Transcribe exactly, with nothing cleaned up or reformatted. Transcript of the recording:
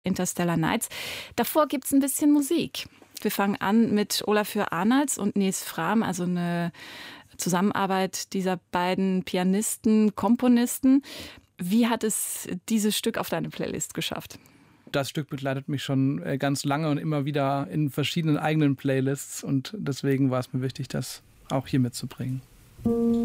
Interstellar Nights. Davor gibt es ein bisschen Musik. Wir fangen an mit Olafur Arnalds und Nils Frahm, also eine Zusammenarbeit dieser beiden Pianisten, Komponisten. Wie hat es dieses Stück auf deine Playlist geschafft? Das Stück begleitet mich schon ganz lange und immer wieder in verschiedenen eigenen Playlists. Und deswegen war es mir wichtig, das auch hier mitzubringen.